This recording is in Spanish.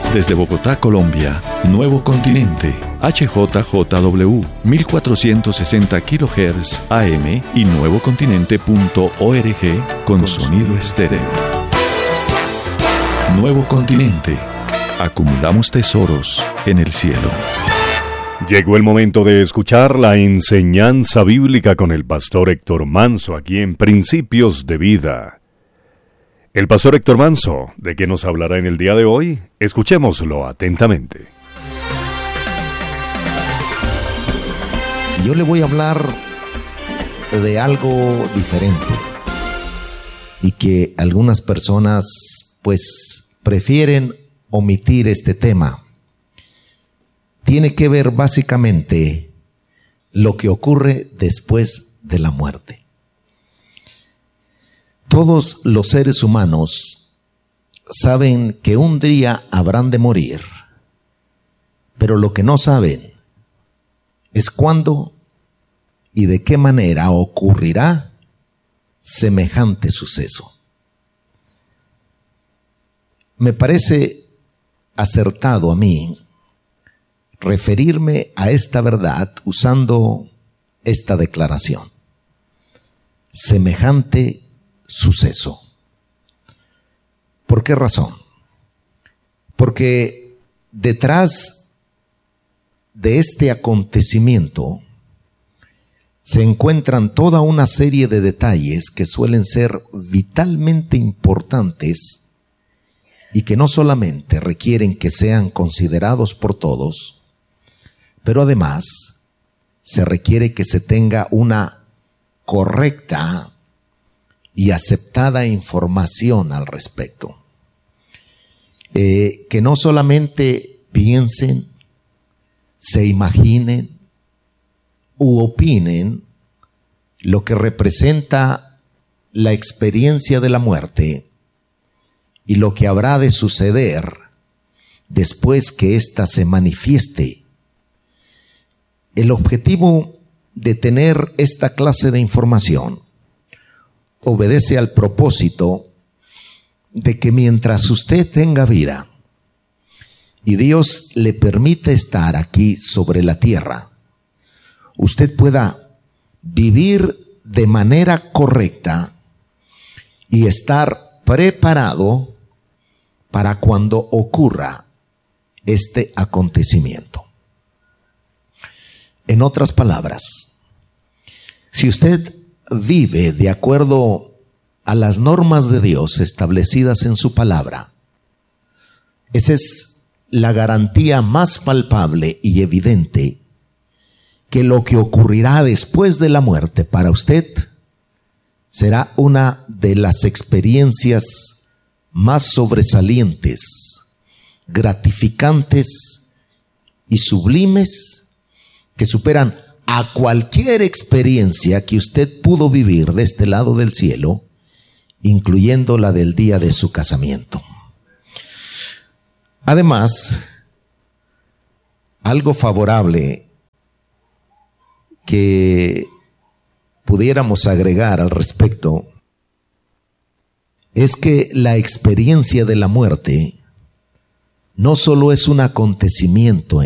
Desde Bogotá, Colombia, Nuevo Continente, HJJW, 1460 kHz AM y nuevocontinente.org con sonido estéreo. Nuevo Continente. Acumulamos tesoros en el cielo. Llegó el momento de escuchar la enseñanza bíblica con el pastor Héctor Manso aquí en Principios de Vida. El pastor Héctor Manso, ¿de qué nos hablará en el día de hoy? Escuchémoslo atentamente. Yo le voy a hablar de algo diferente y que algunas personas pues prefieren omitir este tema. Tiene que ver básicamente lo que ocurre después de la muerte. Todos los seres humanos saben que un día habrán de morir, pero lo que no saben es cuándo y de qué manera ocurrirá semejante suceso. Me parece acertado a mí referirme a esta verdad usando esta declaración: semejante suceso. ¿Por qué razón? Porque detrás de este acontecimiento se encuentran toda una serie de detalles que suelen ser vitalmente importantes y que no solamente requieren que sean considerados por todos, pero además se requiere que se tenga una correcta y aceptada información al respecto. Que no solamente piensen, se imaginen u opinen lo que representa la experiencia de la muerte y lo que habrá de suceder después que ésta se manifieste. El objetivo de tener esta clase de información obedece al propósito de que mientras usted tenga vida y Dios le permite estar aquí sobre la tierra, usted pueda vivir de manera correcta y estar preparado para cuando ocurra este acontecimiento. En otras palabras, si usted vive de acuerdo a las normas de Dios establecidas en su palabra, esa es la garantía más palpable y evidente que lo que ocurrirá después de la muerte para usted será una de las experiencias más sobresalientes, gratificantes y sublimes que superan a cualquier experiencia que usted pudo vivir de este lado del cielo, incluyendo la del día de su casamiento. Además, algo favorable que pudiéramos agregar al respecto es que la experiencia de la muerte no solo es un acontecimiento